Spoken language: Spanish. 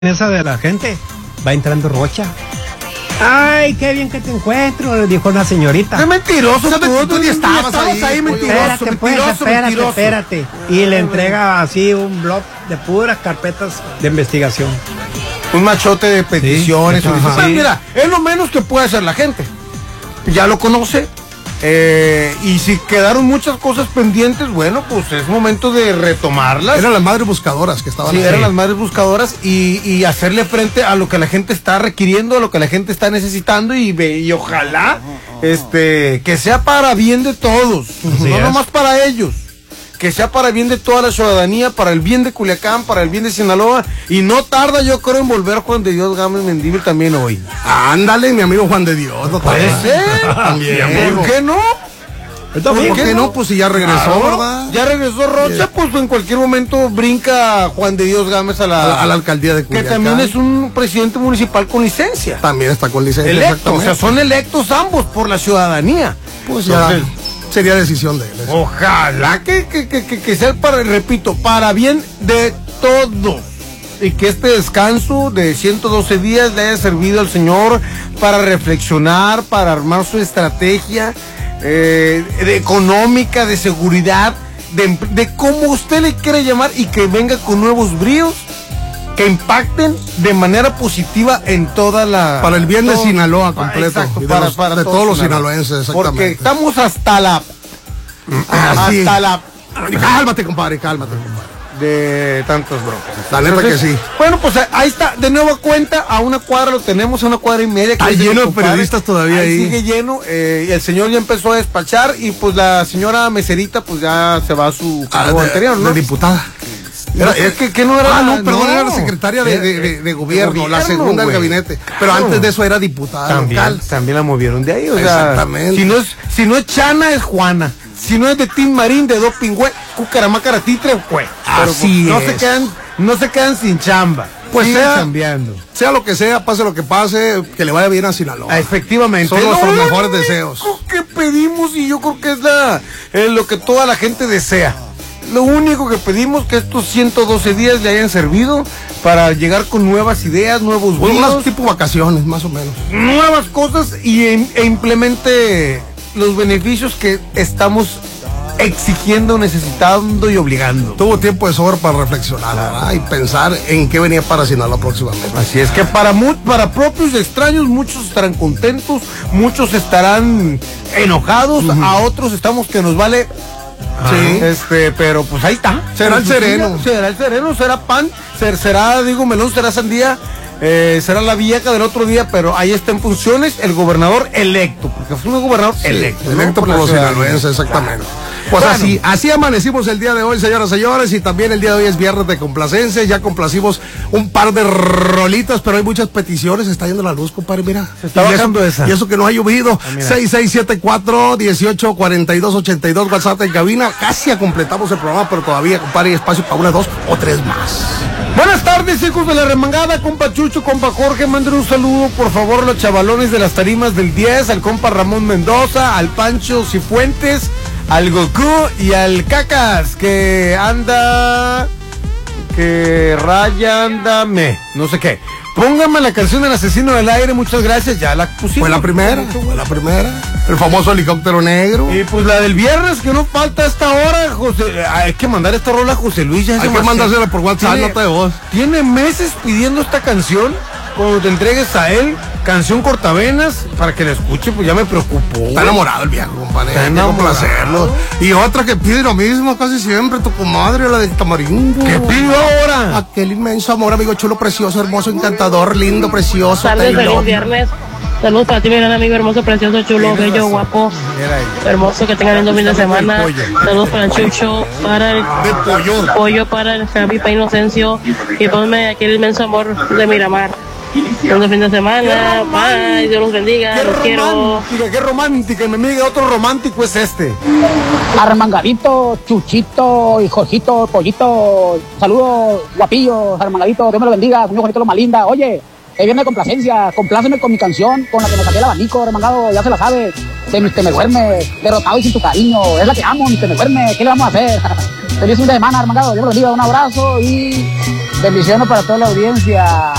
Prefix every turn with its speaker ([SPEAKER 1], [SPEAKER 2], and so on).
[SPEAKER 1] esa de la gente, va entrando Rocha. Ay, qué bien que te encuentro, le dijo una señorita.
[SPEAKER 2] ¡Qué mentiroso! Tú ni estabas ahí, mentiroso,
[SPEAKER 1] espérate. Y le entrega así un blog de puras carpetas de investigación.
[SPEAKER 2] Un machote de peticiones.
[SPEAKER 1] Sí,
[SPEAKER 2] mira, es lo menos que puede hacer la gente. Ya lo conoce. Y si quedaron muchas cosas pendientes, bueno, pues es momento de retomarlas.
[SPEAKER 3] Eran las madres buscadoras que estaban
[SPEAKER 2] ahí. Eran las madres buscadoras y hacerle frente a lo que la gente está requiriendo, a lo que la gente está necesitando y ojalá que sea para bien de todos, no nomás para ellos. Que sea para el bien de toda la ciudadanía, para el bien de Culiacán, para el bien de Sinaloa, y no tarda, yo creo, en volver Juan de Dios Gámez Mendívil también hoy.
[SPEAKER 3] Ándale, mi amigo Juan de Dios.
[SPEAKER 2] No puede ser.
[SPEAKER 3] También.
[SPEAKER 2] ¿Por qué no?
[SPEAKER 3] ¿Por qué no? Pues si ya regresó, ¿verdad?
[SPEAKER 2] Ya regresó Rocha, pues en cualquier momento brinca Juan de Dios Gámez a la alcaldía de Culiacán. Que también es un presidente municipal con licencia.
[SPEAKER 3] También está con licencia.
[SPEAKER 2] Electo, o sea, son electos ambos por la ciudadanía.
[SPEAKER 3] Pues ya sería decisión de él.
[SPEAKER 2] Ojalá que sea repito, para bien de todos. Y que este descanso de 112 días le haya servido al señor para reflexionar, para armar su estrategia de económica, de seguridad, de cómo usted le quiere llamar, y que venga con nuevos bríos que impacten de manera positiva en toda la...
[SPEAKER 3] Para el bien de Sinaloa completo.
[SPEAKER 2] Exacto,
[SPEAKER 3] de todos los sinaloenses, exactamente.
[SPEAKER 2] Porque estamos hasta la...
[SPEAKER 3] Cálmate, compadre.
[SPEAKER 2] De tantas broncas.
[SPEAKER 3] La neta que sí.
[SPEAKER 2] Bueno, pues ahí está, de nueva cuenta, a una cuadra lo tenemos, a una cuadra y media.
[SPEAKER 3] Está lleno de periodistas todavía ahí.
[SPEAKER 2] Sigue lleno, y el señor ya empezó a despachar, y pues la señora meserita pues ya se va a su cargo anterior, ¿no?
[SPEAKER 3] De diputada.
[SPEAKER 2] Que no era...
[SPEAKER 3] era la secretaria de gobierno, la segunda del gabinete. Pero antes de eso era diputada local.
[SPEAKER 2] También la movieron de ahí, o sea,
[SPEAKER 3] exactamente.
[SPEAKER 2] Si no es Chana, es Juana. Si no es de Tim Marín, de Doping, güey, Cucaramácara Titre, güey.
[SPEAKER 3] Así
[SPEAKER 2] no se quedan sin chamba.
[SPEAKER 3] Pues
[SPEAKER 2] cambiando.
[SPEAKER 3] Sea lo que sea, pase lo que pase, que le vaya bien a Sinaloa.
[SPEAKER 2] Efectivamente.
[SPEAKER 3] Son nuestros mejores deseos.
[SPEAKER 2] Que pedimos, y yo creo que es lo que toda la gente desea. Lo único que pedimos, que estos 112 días le hayan servido para llegar con nuevas ideas, nuevos
[SPEAKER 3] unas tipo vacaciones, más o menos.
[SPEAKER 2] Nuevas cosas e implemente los beneficios que estamos exigiendo, necesitando y obligando.
[SPEAKER 3] Tuvo tiempo de sobra para reflexionar, ¿verdad? Y pensar en qué venía para Sinaloa próximamente.
[SPEAKER 2] Así es que para propios y extraños, muchos estarán contentos, muchos estarán enojados, a otros estamos que nos vale. Sí. Pero pues ahí está.
[SPEAKER 3] Será el sereno,
[SPEAKER 2] será pan, será melón, será sandía, será la vieja del otro día, pero ahí está en funciones el gobernador electo, porque fue un gobernador electo.
[SPEAKER 3] Electo por los sinaloenses, exactamente. Pues bueno, así amanecimos el día de hoy, señoras y señores, y también el día de hoy es viernes de complacencias. Ya complacimos un par de rolitas, pero hay muchas peticiones. Está yendo la luz, compadre, mira.
[SPEAKER 2] Se está bajando esa.
[SPEAKER 3] Y eso que no ha llovido. 6674-184282, WhatsApp en cabina. Casi completamos el programa, pero todavía, compadre, hay espacio para una, dos o tres más.
[SPEAKER 2] Buenas tardes, hijos de la remangada, compa Chucho, compa Jorge. Manden un saludo, por favor, a los chavalones de las tarimas del 10, al compa Ramón Mendoza, al Pancho Cifuentes, al Goku y al Cacas, que raya, ándame, no sé qué. Póngame la canción del Asesino del Aire, muchas gracias, ya la pusimos.
[SPEAKER 3] Fue la primera. El famoso helicóptero negro.
[SPEAKER 2] Y pues la del viernes, que no falta a esta hora, José. Hay que mandar esta rola a José Luis.
[SPEAKER 3] Hay que mandársela por WhatsApp, nota de voz.
[SPEAKER 2] Tiene meses pidiendo esta canción. Cuando te entregues a él, canción cortavenas, para que la escuche, pues ya me preocupó.
[SPEAKER 3] Está enamorado el viejo, compadre. Hay que complacerlo. Y otra que pide lo mismo casi siempre, tu comadre, la del tamarindo.
[SPEAKER 2] ¿Qué pido ahora?
[SPEAKER 3] Aquel inmenso amor, amigo chulo, precioso, hermoso, encantador, lindo, precioso.
[SPEAKER 4] Tardes, feliz viernes. Saludos para ti, mi gran amigo, hermoso, precioso, chulo, bello, guapo, hermoso, que tengan lindo fin de semana. Saludos para el Chucho, para el pollo, para el Javi, para Inocencio, y ponme aquel inmenso amor de Miramar. Lindo fin de semana, bye, Dios los bendiga, los quiero.
[SPEAKER 2] Qué romántica, mi amiga, otro romántico es este.
[SPEAKER 5] Armangadito, Chuchito, y Jorgito, Pollito, saludos, guapillos, Armangadito, Dios me lo bendiga, señor Juanito Loma Linda. Oye, viene de complacencia, compláceme con mi canción, con la que me saqué el abanico, remangado, ya se la sabes, te me duerme, derrotado y sin tu cariño, es la que amo, te me duerme, ¿qué le vamos a hacer? Feliz fin de semana, remangado, Dios me lo bendiga, un abrazo y Bendiciones para toda la audiencia.